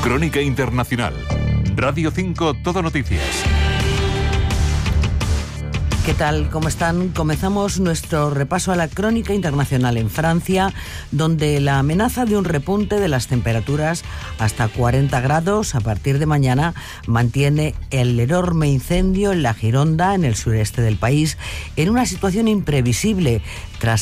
Crónica Internacional. Radio 5 Todo Noticias. ¿Qué tal? ¿Cómo están? Comenzamos nuestro repaso a la crónica internacional en Francia, donde la amenaza de un repunte de las temperaturas hasta 40 grados a partir de mañana mantiene el enorme incendio en la Gironda, en el sureste del país, en una situación imprevisible tras